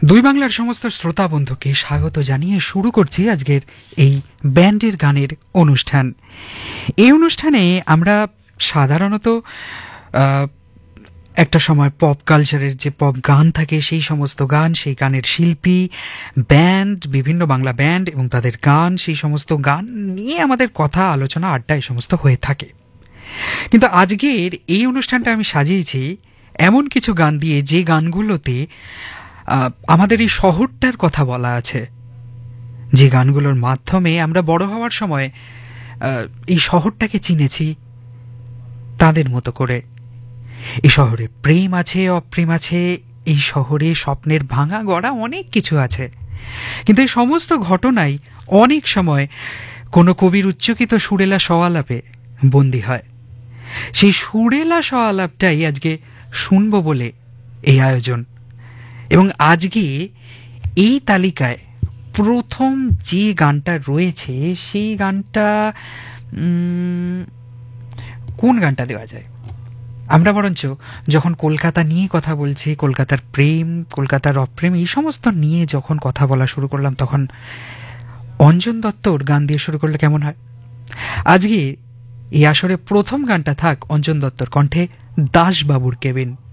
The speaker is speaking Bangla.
দুই বাংলার সমস্ত শ্রোতা বন্ধুকে স্বাগত জানিয়ে শুরু করছি আজকের এই ব্যান্ডের গানের অনুষ্ঠান। এই অনুষ্ঠানে আমরা সাধারণত একটা সময় পপ কালচারের যে পপ গান থাকে সেই সমস্ত গান, সেই গানের শিল্পী, ব্যান্ড, বিভিন্ন বাংলা ব্যান্ড এবং তাদের গান, সেই সমস্ত গান নিয়ে আমাদের কথা, আলোচনা, আড্ডা এই সমস্ত হয়ে থাকে। কিন্তু আজকের এই অনুষ্ঠানটা আমি সাজিয়েছি এমন কিছু গান দিয়ে যে গানগুলোতে আমাদের এই শহরটার কথা বলা আছে, যে গানগুলোর মাধ্যমে আমরা বড় হওয়ার সময় এই শহরটাকে চিনেছি তাদের মতো করে। এই শহরে প্রেম আছে, অপ্রেম আছে, এই শহরে স্বপ্নের ভাঙা গড়া অনেক কিছু আছে, কিন্তু এই সমস্ত ঘটনাই অনেক সময় কোনো কবির উচ্চকিত সুরেলা সওয়ালাপে বন্দী হয়। সেই সুরেলা সওয়ালাপটাই আজকে শুনব বলে এই আয়োজন। এবং আজকে এই তালিকায় প্রথম যে গানটা রয়েছে সেই গানটা কোন গানটা দেওয়া যায়? আমরা বরঞ্চ যখন কলকাতা নিয়ে কথা বলছি, কলকাতার প্রেম, কলকাতার অপ্রেম, এই সমস্ত নিয়ে যখন কথা বলা শুরু করলাম, তখন অঞ্জন দত্তর গান দিয়ে শুরু করলে কেমন হয়? আজকে এই আসরে প্রথম গানটা থাক অঞ্জন দত্তর কণ্ঠে, দাসবাবুর কেবিন।